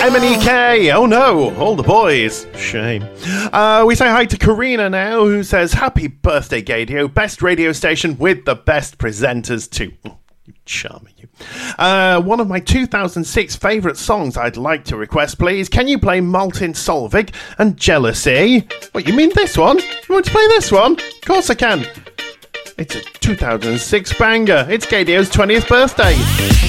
M&EK. Oh no, all the boys. Shame. We say hi to Karina now, who says, happy birthday, Gadio. Best radio station with the best presenters too. Oh, you charmer, you. One of my 2006 favourite songs I'd like to request, please. Can you play Martin Solveig and Jealousy? What, you mean this one? You want to play this one? Of course I can. It's a 2006 banger. It's Gadio's 20th birthday.